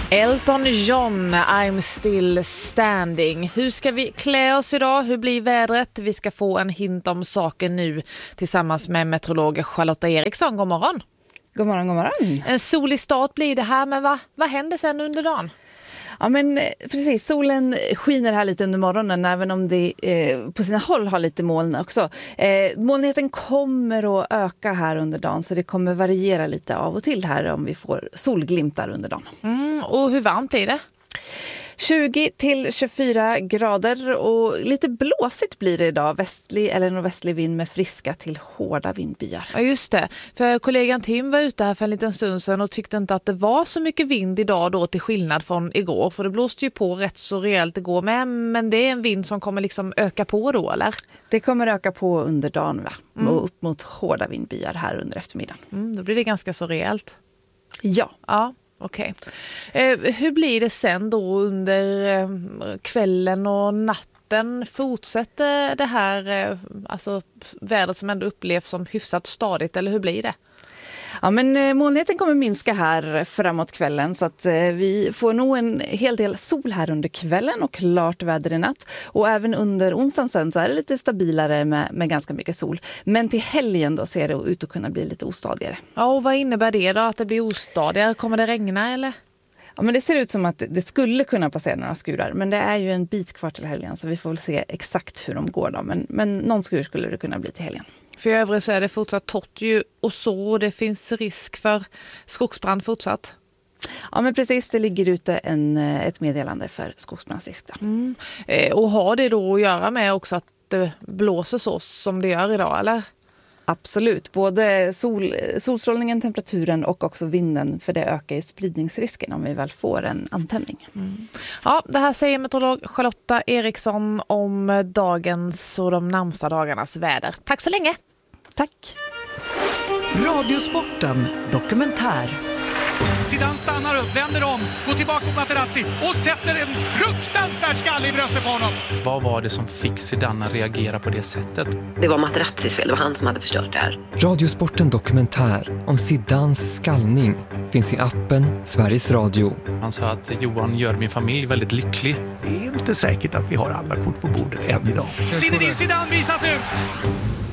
Elton John, I'm still standing. Hur ska vi klä oss idag? Hur blir vädret? Vi ska få en hint om saken nu tillsammans med meteorolog Charlotta Eriksson. God morgon. God morgon, god morgon. En solig start blir det här, men vad händer sen under dagen? Ja, men precis, solen skiner här lite under morgonen, även om det på sina håll har lite moln också. Molnigheten kommer att öka här under dagen, så det kommer variera lite av och till här om vi får solglimtar under dagen. Och hur varmt blir det? 20 till 24 grader och lite blåsigt blir det idag. Västlig eller nordvästlig vind med friska till hårda vindbyar. Ja, just det. För kollegan Tim var ute här för en liten stund sedan och tyckte inte att det var så mycket vind idag då, till skillnad från igår. För det blåste ju på rätt så rejält igår med, men det är en vind som kommer liksom öka på då, eller? Det kommer öka på under dagen, va? Och upp mot hårda vindbyar här under eftermiddagen. Då blir det ganska så rejält. Ja. Okej. Hur blir det sen då under kvällen och natten? Fortsätter det här alltså vädret som ändå upplevs som hyfsat stadigt, eller hur blir det? Ja, men molnigheten kommer minska här framåt kvällen, så att vi får nog en hel del sol här under kvällen och klart väder i natt. Och även under onsdagen sen så är det lite stabilare med ganska mycket sol. Men till helgen då ser det ut att kunna bli lite ostadigare. Ja, och vad innebär det då, att det blir ostadigare? Kommer det regna eller? Ja, men det ser ut som att det skulle kunna passera några skurar, men det är ju en bit kvar till helgen, så vi får väl se exakt hur de går då. Men någon skur skulle det kunna bli till helgen. För i övrigt så är det fortsatt torrt ju och så, det finns risk för skogsbrand fortsatt. Ja, men precis, det ligger ute ett meddelande för skogsbrandsrisk. Och har det då att göra med också att det blåser så som det gör idag, eller? Absolut, både solstrålningen, temperaturen och också vinden, för det ökar ju spridningsrisken om vi väl får en antändning. Ja, det här säger meteorolog Charlotta Eriksson om dagens och de närmsta dagarnas väder. Tack så länge! Tack! Radiosporten dokumentär. Zidane stannar upp, vänder om, går tillbaka mot Materazzi och sätter en fruktansvärd skalle i bröstet på honom. Vad var det som fick Zidane att reagera på det sättet? Det var Materazzis fel, det var han som hade förstört det här. Radiosporten dokumentär om Zidanes skallning finns i appen Sveriges Radio. Han sa att Johan gör min familj väldigt lycklig. Det är inte säkert att vi har alla kort på bordet än idag. Zinedine Zidane visas ut!